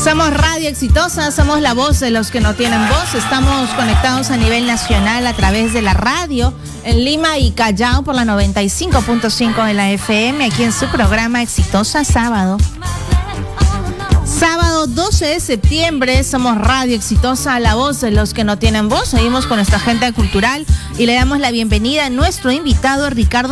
Somos Radio Exitosa, somos la voz de los que no tienen voz. Estamos conectados a nivel nacional a través de la radio en Lima y Callao por la 95.5 de la FM, aquí en su programa Exitosa Sábado. Sábado 12 de septiembre, somos Radio Exitosa, la voz de los que no tienen voz. Seguimos con nuestra agenda cultural y le damos la bienvenida a nuestro invitado Ricardo